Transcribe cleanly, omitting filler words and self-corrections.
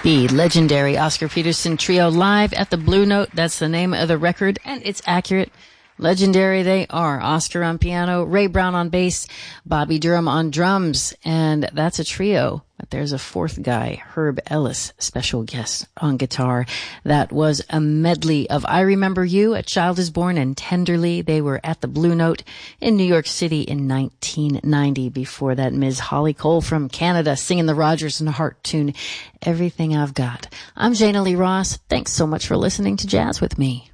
The legendary Oscar Peterson Trio live at the Blue Note. That's the name of the record, and it's accurate. Legendary they are. Oscar on piano, Ray Brown on bass, Bobby Durham on drums, and that's a trio. But there's a fourth guy, Herb Ellis, special guest on guitar. That was a medley of I Remember You, A Child Is Born, and Tenderly. They were at the Blue Note in New York City in 1990. Before that, Ms. Holly Cole from Canada singing the Rodgers and Hart tune, Everything I've Got. I'm Jana Lee Ross. Thanks so much for listening to Jazz with Me.